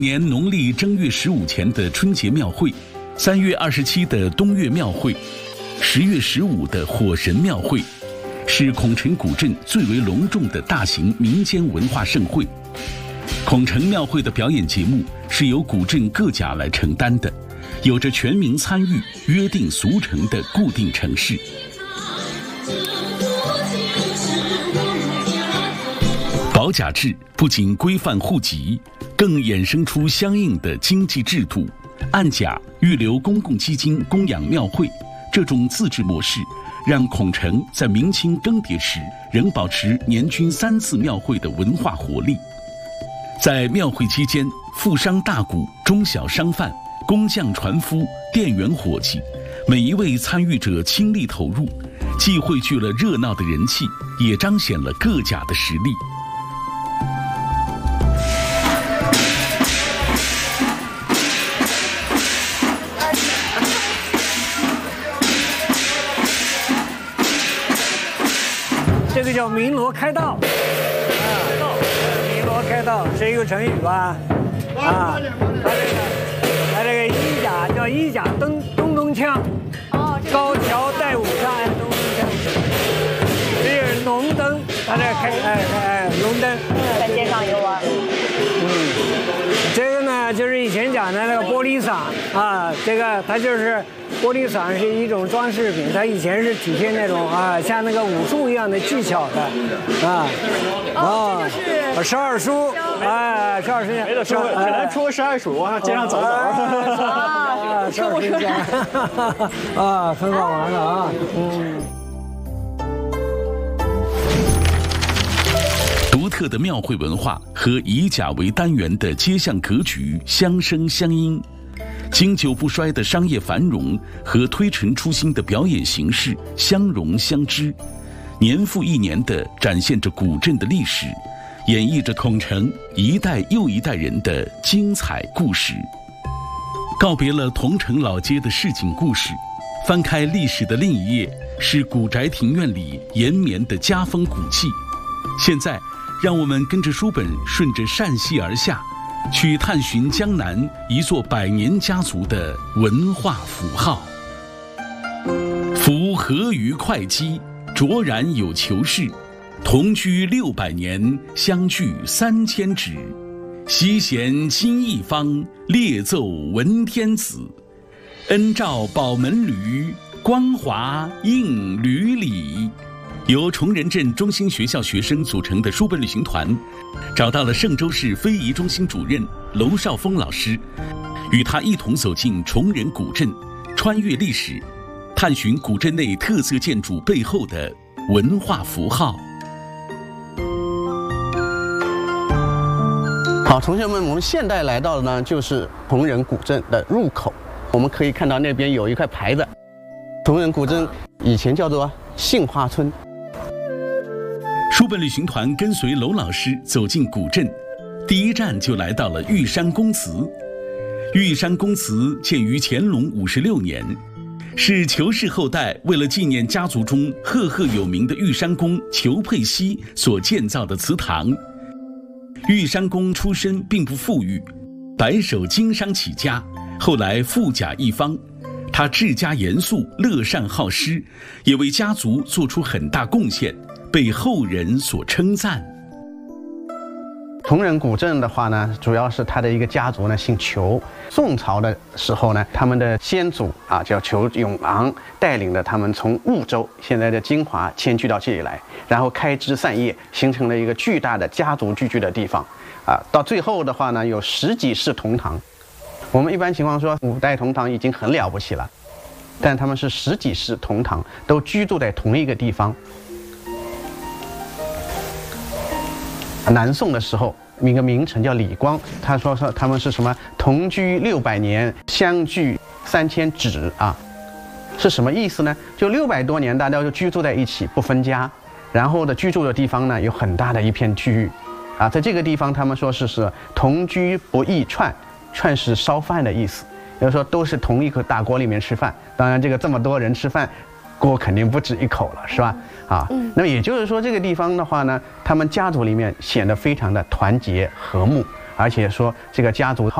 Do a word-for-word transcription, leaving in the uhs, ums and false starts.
年农历正月十五前的春节庙会，三月二十七的冬月庙会，十月十五的火神庙会，是孔城古镇最为隆重的大型民间文化盛会。孔城庙会的表演节目是由古镇各家来承担的，有着全民参与、约定俗成的固定程式。保甲制不仅规范户籍，更衍生出相应的经济制度。按甲预留公共基金供养庙会，这种自治模式让孔城在明清更迭时仍保持年均三次庙会的文化活力。在庙会期间，富商大贾、中小商贩、工匠船夫、店员伙计，每一位参与者倾力投入，既汇聚了热闹的人气，也彰显了各家的实力。 这个叫鸣锣开道，啊，鸣锣开道是一个成语吧？啊，它这个，它这个衣甲叫衣甲咚咚咚锵，哦，高桥带舞上岸咚咚锵。这是龙灯，它这开哎哎龙灯， 在街上游玩。 嗯，这个呢就是以前讲的那个玻璃伞啊，这个它就是玻璃伞是一种装饰品，它以前是体现那种啊像那个武术一样的技巧的啊。 哦，这就是十二书，哎，十二书， 没得说，只能出十二书，往街上走走。 啊， 十二书啊，很好玩的啊，嗯。 独特的庙会文化和以甲为单元的街巷格局相生相应，经久不衰的商业繁荣和推陈出新的表演形式相融相知，年复一年地展现着古镇的历史，演绎着孔城一代又一代人的精彩故事。告别了桐城老街的市井故事，翻开历史的另一页，是古宅庭院里延绵的家风古气。现在让我们跟着书本顺着陕西而下，去探寻江南一座百年家族的文化符号。夫合于会稽，卓然有求是，同居六百年，相距三千指。西弦金一方，列奏文天子。恩照宝门驴，光华映闾里。由崇仁镇中心学校学生组成的书本旅行团，找到了嵊州市非遗中心主任娄少峰老师，与他一同走进崇仁古镇，穿越历史，探寻古镇内特色建筑背后的文化符号。 好，同学们，我们现在来到的呢，就是崇仁古镇的入口。我们可以看到那边有一块牌子，崇仁古镇以前叫做杏花村。 书本旅行团跟随娄老师走进古镇，第一站就来到了玉山宫祠。玉山宫祠建于乾隆五十六年，是裘氏后代为了纪念家族中赫赫有名的玉山公裘佩熙所建造的祠堂。玉山公出身并不富裕，白手经商起家，后来富甲一方。他治家严肃，乐善好施，也为家族做出很大贡献，被后人所称赞。 崇仁古镇的话呢，主要是他的一个家族呢姓裘。宋朝的时候呢，他们的先祖啊叫裘永昂，带领着他们从婺州现在的金华迁居到这里来，然后开枝散叶，形成了一个巨大的家族聚居的地方。啊，到最后的话呢，有十几世同堂。我们一般情况说五代同堂已经很了不起了，但他们是十几世同堂，都居住在同一个地方。南宋的时候，一个名臣叫李光，他说说他们是什么同居六百年，相距三千指啊，是什么意思呢？就六百多年，大家就居住在一起，不分家，然后的居住的地方呢有很大的一片区域，啊，在这个地方他们说是是同居不异串，串是烧饭的意思，也就是说都是同一个大锅里面吃饭。当然，这个这么多人吃饭，锅肯定不止一口了，是吧？啊，嗯、那么也就是说，这个地方的话呢，他们家族里面显得非常的团结和睦， 而且说这个家族